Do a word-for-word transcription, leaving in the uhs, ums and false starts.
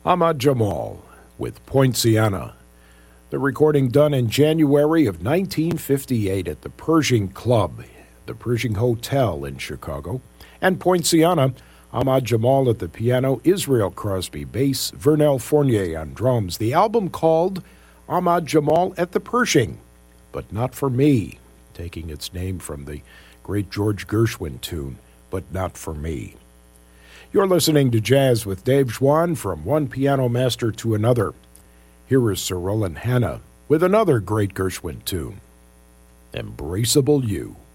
Ahmad Jamal with Poinciana. The recording done in January of nineteen fifty-eight at the Pershing Club, the Pershing Hotel in Chicago. And Poinciana, Ahmad Jamal at the piano, Israel Crosby bass, Vernel Fournier on drums. The album called Ahmad Jamal at the Pershing, But Not For Me, taking its name from the great George Gershwin tune, But Not For Me. You're listening to Jazz with Dave Schwann, from one piano master to another. Here is Sir Roland Hanna with another great Gershwin tune, Embraceable You.